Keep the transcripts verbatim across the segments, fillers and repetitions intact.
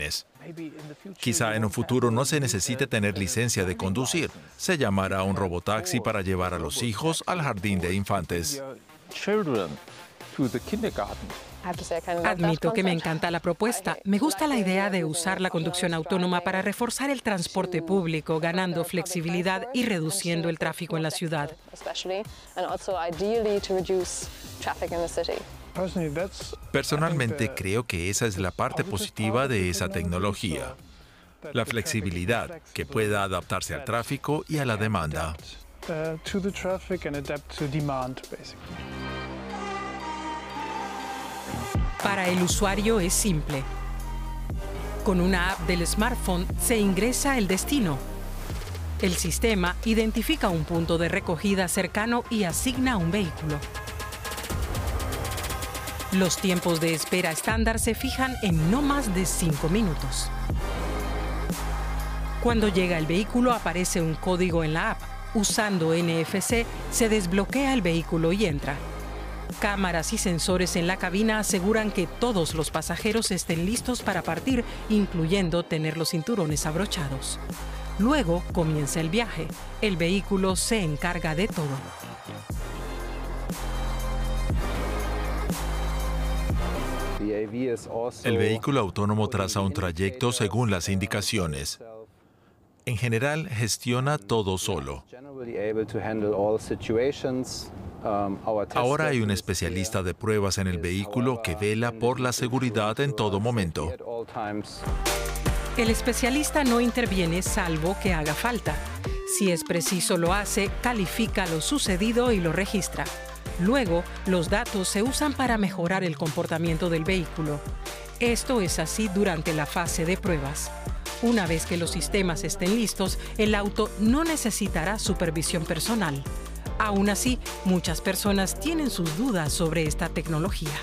jóvenes. Quizá en un futuro no se necesite tener licencia de conducir. Se llamará un robotaxi para llevar a los hijos al jardín de infantes. Admito que me encanta la propuesta. Me gusta la idea de usar la conducción autónoma para reforzar el transporte público, ganando flexibilidad y reduciendo el tráfico en la ciudad. Personalmente creo que esa es la parte positiva de esa tecnología. La flexibilidad, que pueda adaptarse al tráfico y a la demanda. Para el usuario es simple. Con una app del smartphone se ingresa el destino. El sistema identifica un punto de recogida cercano y asigna un vehículo. Los tiempos de espera estándar se fijan en no más de cinco minutos. Cuando llega el vehículo aparece un código en la app. Usando N F C se desbloquea el vehículo y entra. Cámaras y sensores en la cabina aseguran que todos los pasajeros estén listos para partir, incluyendo tener los cinturones abrochados. Luego comienza el viaje. El vehículo se encarga de todo. El vehículo autónomo traza un trayecto según las indicaciones. En general, gestiona todo solo. Ahora hay un especialista de pruebas en el vehículo que vela por la seguridad en todo momento. El especialista no interviene salvo que haga falta. Si es preciso lo hace, califica lo sucedido y lo registra. Luego, los datos se usan para mejorar el comportamiento del vehículo. Esto es así durante la fase de pruebas. Una vez que los sistemas estén listos, el auto no necesitará supervisión personal. Aún así, muchas personas tienen sus dudas sobre esta tecnología.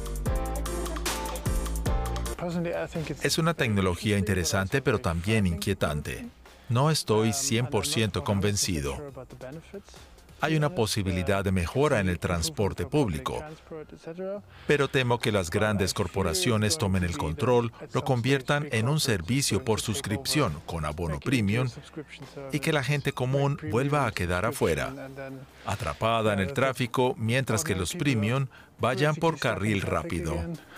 Es una tecnología interesante, pero también inquietante. No estoy cien por ciento convencido. Hay una posibilidad de mejora en el transporte público, pero temo que las grandes corporaciones tomen el control, lo conviertan en un servicio por suscripción con abono premium y que la gente común vuelva a quedar afuera, atrapada en el tráfico, mientras que los premium vayan por carril rápido.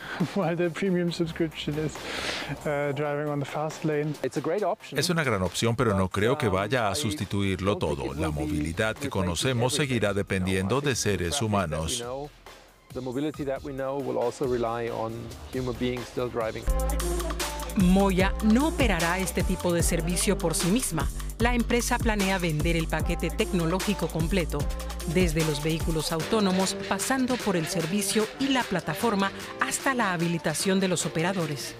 Es una gran opción, pero no creo que vaya a sustituirlo todo. La movilidad que conocemos seguirá dependiendo de seres humanos. Moya no operará este tipo de servicio por sí misma. La empresa planea vender el paquete tecnológico completo, desde los vehículos autónomos, pasando por el servicio y la plataforma, hasta la habilitación de los operadores.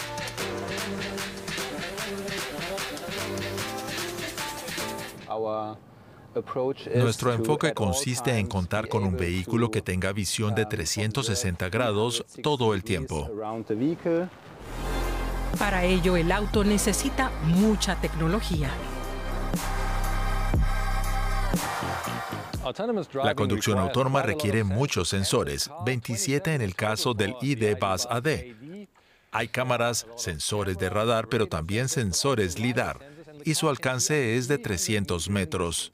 Nuestro enfoque consiste en contar con un vehículo que tenga visión de trescientos sesenta grados todo el tiempo. Para ello, el auto necesita mucha tecnología. La conducción autónoma requiere muchos sensores, veintisiete en el caso del I D Bus A D. Hay cámaras, sensores de radar, pero también sensores LIDAR, y su alcance es de trescientos metros.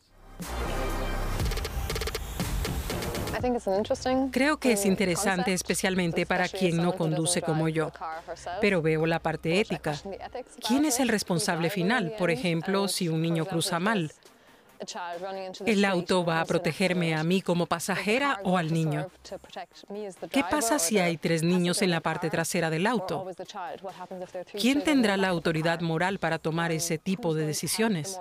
Creo que es interesante, especialmente para quien no conduce como yo. Pero veo la parte ética. ¿Quién es el responsable final? Por ejemplo, si un niño cruza mal. ¿El auto va a protegerme a mí como pasajera o al niño? ¿Qué pasa si hay tres niños en la parte trasera del auto? ¿Quién tendrá la autoridad moral para tomar ese tipo de decisiones?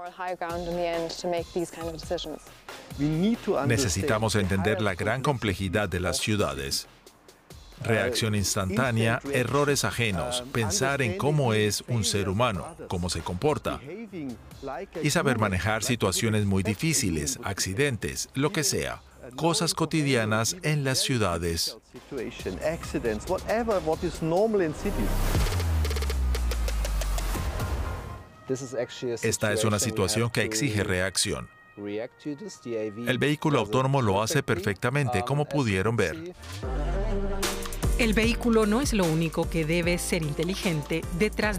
Necesitamos entender la gran complejidad de las ciudades. Reacción instantánea, errores ajenos, pensar en cómo es un ser humano, cómo se comporta, y saber manejar situaciones muy difíciles, accidentes, lo que sea, cosas cotidianas en las ciudades. Esta es una situación que exige reacción. El vehículo autónomo lo hace perfectamente, como pudieron ver. El vehículo no es lo único que debe ser inteligente. Detrás